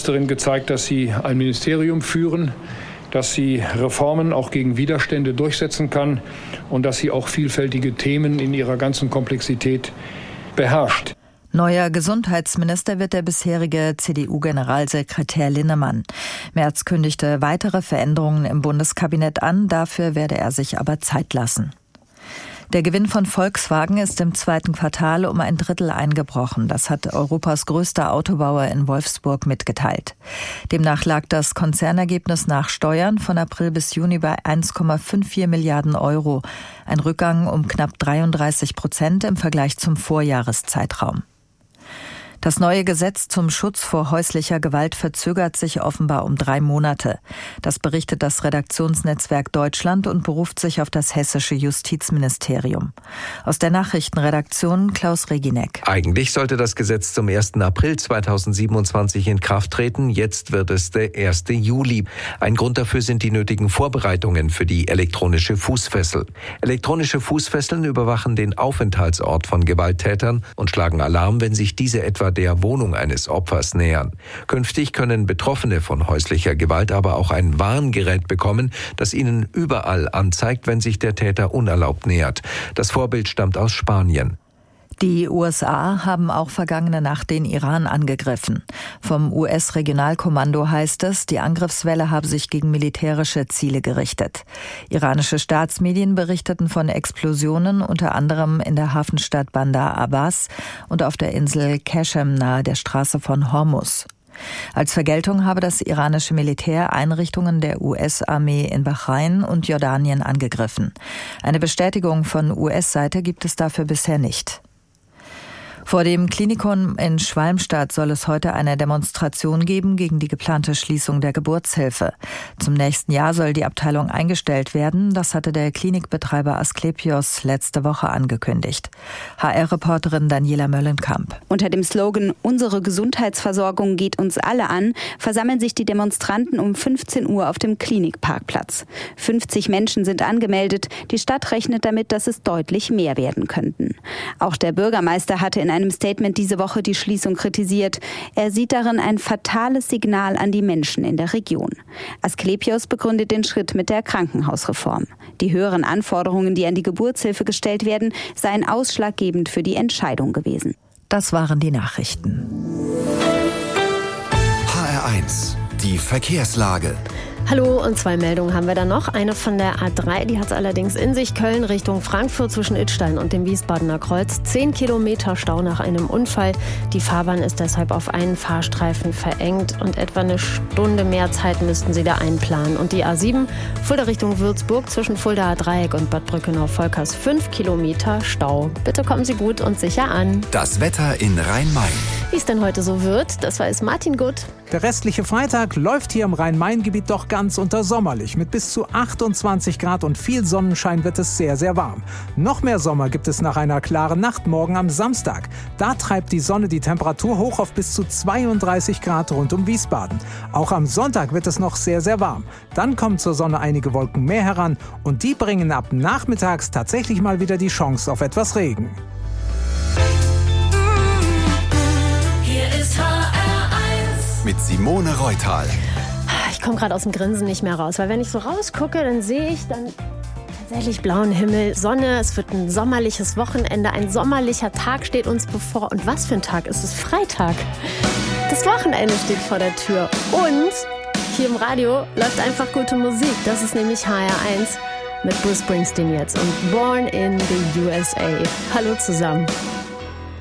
Ministerin gezeigt, dass sie ein Ministerium führen, dass sie Reformen auch gegen Widerstände durchsetzen kann und dass sie auch vielfältige Themen in ihrer ganzen Komplexität beherrscht. Neuer Gesundheitsminister wird der bisherige CDU-Generalsekretär Linnemann. Merz kündigte weitere Veränderungen im Bundeskabinett an, dafür werde er sich aber Zeit lassen. Der Gewinn von Volkswagen ist im zweiten Quartal um ein Drittel eingebrochen. Das hat Europas größter Autobauer in Wolfsburg mitgeteilt. Demnach lag das Konzernergebnis nach Steuern von April bis Juni bei 1,54 Milliarden Euro. Ein Rückgang um knapp 33% im Vergleich zum Vorjahreszeitraum. Das neue Gesetz zum Schutz vor häuslicher Gewalt verzögert sich offenbar um 3 Monate. Das berichtet das Redaktionsnetzwerk Deutschland und beruft sich auf das hessische Justizministerium. Aus der Nachrichtenredaktion Klaus Regineck. Eigentlich sollte das Gesetz zum 1. April 2027 in Kraft treten. Jetzt wird es der 1. Juli. Ein Grund dafür sind die nötigen Vorbereitungen für die elektronische Fußfessel. Elektronische Fußfesseln überwachen den Aufenthaltsort von Gewalttätern und schlagen Alarm, wenn sich diese etwa der Wohnung eines Opfers nähern. Künftig können Betroffene von häuslicher Gewalt aber auch ein Warngerät bekommen, das ihnen überall anzeigt, wenn sich der Täter unerlaubt nähert. Das Vorbild stammt aus Spanien. Die USA haben auch vergangene Nacht den Iran angegriffen. Vom US-Regionalkommando heißt es, die Angriffswelle habe sich gegen militärische Ziele gerichtet. Iranische Staatsmedien berichteten von Explosionen, unter anderem in der Hafenstadt Bandar Abbas und auf der Insel Qashem nahe der Straße von Hormuz. Als Vergeltung habe das iranische Militär Einrichtungen der US-Armee in Bahrain und Jordanien angegriffen. Eine Bestätigung von US-Seite gibt es dafür bisher nicht. Vor dem Klinikum in Schwalmstadt soll es heute eine Demonstration geben gegen die geplante Schließung der Geburtshilfe. Zum nächsten Jahr soll die Abteilung eingestellt werden. Das hatte der Klinikbetreiber Asklepios letzte Woche angekündigt. HR-Reporterin Daniela Möllenkamp. Unter dem Slogan "Unsere Gesundheitsversorgung geht uns alle an" versammeln sich die Demonstranten um 15 Uhr auf dem Klinikparkplatz. 50 Menschen sind angemeldet. Die Stadt rechnet damit, dass es deutlich mehr werden könnten. Auch der Bürgermeister hatte in einem Statement diese Woche die Schließung kritisiert. Er sieht darin ein fatales Signal an die Menschen in der Region. Asklepios begründet den Schritt mit der Krankenhausreform. Die höheren Anforderungen, die an die Geburtshilfe gestellt werden, seien ausschlaggebend für die Entscheidung gewesen. Das waren die Nachrichten. HR1, die Verkehrslage. Hallo, und 2 Meldungen haben wir da noch. Eine von der A3, die hat es allerdings in sich. Köln Richtung Frankfurt zwischen Idstein und dem Wiesbadener Kreuz. 10 Kilometer Stau nach einem Unfall. Die Fahrbahn ist deshalb auf einen Fahrstreifen verengt und etwa eine Stunde mehr Zeit müssten Sie da einplanen. Und die A7 Fulda Richtung Würzburg zwischen Fuldaer Dreieck und Bad Brückenau-Volkers 5 Kilometer Stau. Bitte kommen Sie gut und sicher an. Das Wetter in Rhein-Main. Wie es denn heute so wird, das weiß Martin Gutt. Der restliche Freitag läuft hier im Rhein-Main-Gebiet doch ganz untersommerlich. Mit bis zu 28 Grad und viel Sonnenschein wird es sehr, sehr warm. Noch mehr Sommer gibt es nach einer klaren Nacht morgen am Samstag. Da treibt die Sonne die Temperatur hoch auf bis zu 32 Grad rund um Wiesbaden. Auch am Sonntag wird es noch sehr, sehr warm. Dann kommen zur Sonne einige Wolken mehr heran und die bringen ab nachmittags tatsächlich mal wieder die Chance auf etwas Regen. Hier ist HR1 mit Simone Reutal. Ich komme gerade aus dem Grinsen nicht mehr raus, weil wenn ich so rausgucke, dann sehe ich dann tatsächlich blauen Himmel, Sonne, es wird ein sommerliches Wochenende, ein sommerlicher Tag steht uns bevor. Und was für ein Tag ist es? Freitag. Das Wochenende steht vor der Tür und hier im Radio läuft einfach gute Musik. Das ist nämlich HR1 mit Bruce Springsteen jetzt und Born in the USA. Hallo zusammen.